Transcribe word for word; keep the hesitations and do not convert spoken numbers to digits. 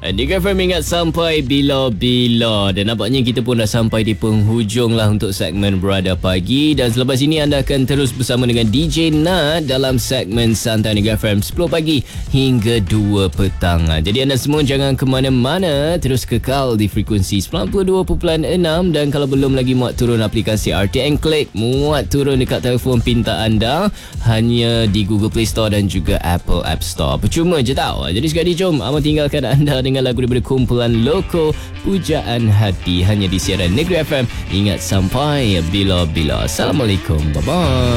Negeri F M ingat sampai bila-bila. Dan nampaknya kita pun dah sampai di penghujung lah untuk segmen Berada Pagi. Dan selepas ini anda akan terus bersama dengan D J Nat dalam segmen Santai Negeri F M sepuluh pagi hingga dua petang. Jadi anda semua jangan ke mana-mana, terus kekal di frekuensi sembilan puluh dua perpuluhan enam. Dan kalau belum lagi muat turun aplikasi R T N Click, muat turun dekat telefon pintar anda, hanya di Google Play Store dan juga Apple App Store. Percuma je tau. Jadi sekali jom Abang tinggalkan anda dengan lagu daripada kumpulan Loko, Pujaan Hati, hanya di siaran Negeri F M. Ingat sampai bila-bila. Assalamualaikum. Bye-bye.